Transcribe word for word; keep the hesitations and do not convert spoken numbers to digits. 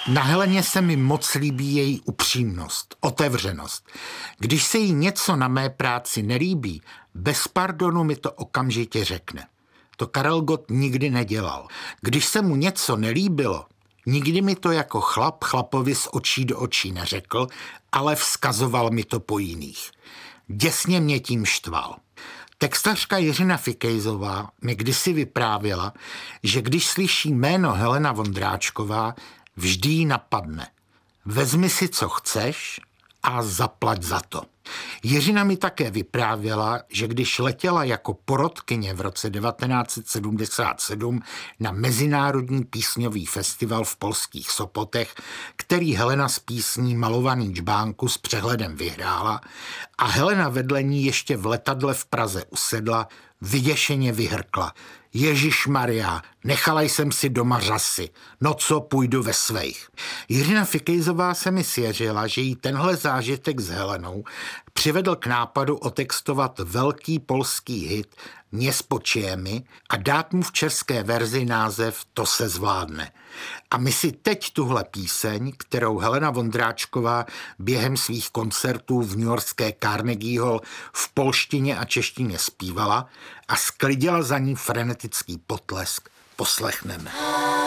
Na Heleně se mi moc líbí její upřímnost, otevřenost. Když se jí něco na mé práci nelíbí, bez pardonu mi to okamžitě řekne. To Karel Gott nikdy nedělal. Když se mu něco nelíbilo, nikdy mi to jako chlap chlapovi z očí do očí neřekl, ale vzkazoval mi to po jiných. Děsně mě tím štval. Textařka Jiřina Fikejzová mi kdysi vyprávěla, že když slyší jméno Helena Vondráčková, vždy jí napadne. Vezmi si, co chceš a zaplať za to. Jiřina mi také vyprávěla, že když letěla jako porotkyně v roce devatenáct set sedmdesát sedm na Mezinárodní písňový festival v polských Sopotech, který Helena s písní Malovaný džbánku s přehledem vyhrála a Helena vedle ní ještě v letadle v Praze usedla, vyděšeně vyhrkla. Ježišmarja, nechala jsem si doma řasy, no co, půjdu ve svejch. Jiřina Fikejzová se mi svěřila, že jí tenhle zážitek s Helenou přivedl k nápadu otextovat velký polský hit Mě spočijemi a dát mu v české verzi název To se zvládne. A my si teď tuhle píseň, kterou Helena Vondráčková během svých koncertů v newyorské Carnegie Hall v polštině a češtině zpívala a sklidila za ní frenetický potlesk, poslechneme.